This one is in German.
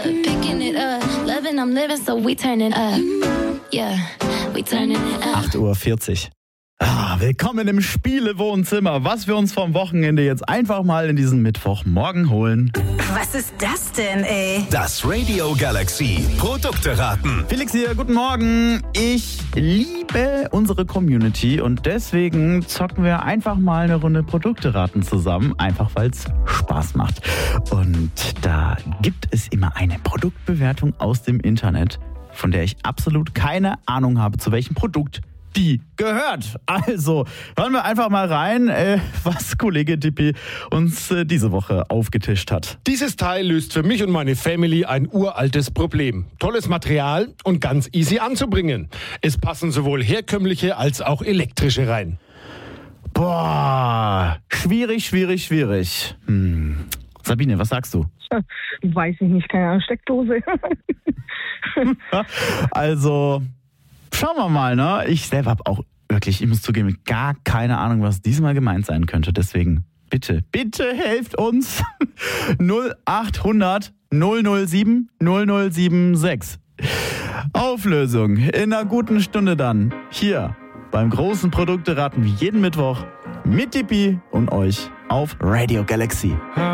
Picking it up, loving, I'm living, so we turn it up. Yeah, we turning it up. 8:40 Uhr. Willkommen im Spielewohnzimmer, was wir uns vom Wochenende jetzt einfach mal in diesen Mittwochmorgen holen. Was ist das denn, ey? Das Radio Galaxy Produkte raten. Felix hier, guten Morgen. Ich liebe unsere Community und deswegen zocken wir einfach mal eine Runde Produkte raten zusammen, einfach weil es Spaß macht. Und da gibt es immer eine Produktbewertung aus dem Internet, von der ich absolut keine Ahnung habe, zu welchem Produkt die gehört. Also, hören wir einfach mal rein, was Kollege Dippi uns diese Woche aufgetischt hat. Dieses Teil löst für mich und meine Family ein uraltes Problem. Tolles Material und ganz easy anzubringen. Es passen sowohl herkömmliche als auch elektrische rein. Boah, schwierig. Sabine, was sagst du? Weiß ich nicht, keine Ahnung, Steckdose. Also, schauen wir mal, ne? Ich selber habe auch wirklich, ich muss zugeben, gar keine Ahnung, was diesmal gemeint sein könnte. Deswegen, bitte helft uns. 0800 007 0076. Auflösung in einer guten Stunde dann. Hier beim großen Produkteraten wie jeden Mittwoch mit Dippi und euch auf Radio Galaxy.